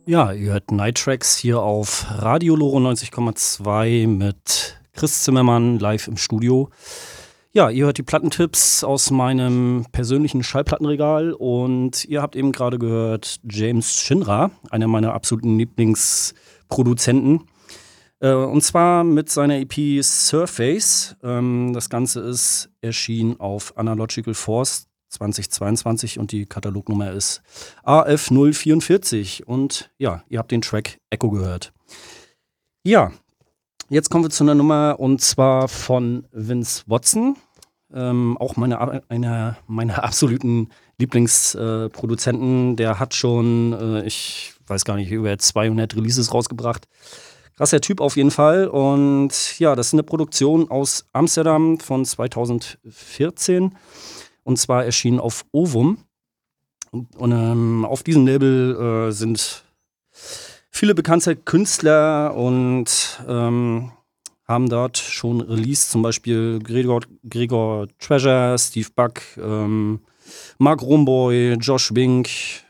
Ja, ihr hört Night Tracks hier auf Radio Loro 90,2 mit Chris Zimmermann live im Studio. Ja, ihr hört die Plattentipps aus meinem persönlichen Schallplattenregal und ihr habt eben gerade gehört James Shinra, einer meiner absoluten Lieblingsproduzenten. Und zwar mit seiner EP Surface. Das Ganze ist erschienen auf Analogical Force 2022 und die Katalognummer ist AF044. Und ja, ihr habt den Track Echo gehört. Ja, jetzt kommen wir zu einer Nummer und zwar von Vince Watson. Auch einer meiner absoluten Lieblingsproduzenten. Der hat schon, ich weiß gar nicht, über 200 Releases rausgebracht. Krasser Typ auf jeden Fall. Und ja, das ist eine Produktion aus Amsterdam von 2014. Und zwar erschienen auf Ovum. Und auf diesem Label sind viele bekannte Künstler und haben dort schon released, zum Beispiel Gregor Treasure, Steve Buck, Mark Romboy, Josh Wink,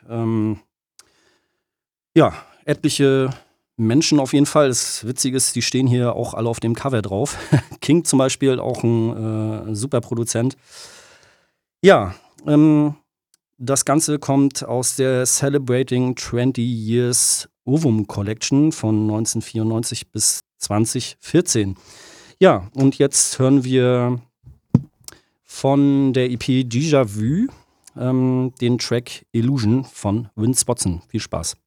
ja, etliche Menschen auf jeden Fall. Das Witzige ist, die stehen hier auch alle auf dem Cover drauf. King zum Beispiel, auch ein super Produzent. Ja, das Ganze kommt aus der Celebrating 20 Years Ovum Collection von 1994 bis 2014. Ja, und jetzt hören wir von der EP Déjà Vu den Track Illusion von Vince Watson. Viel Spaß.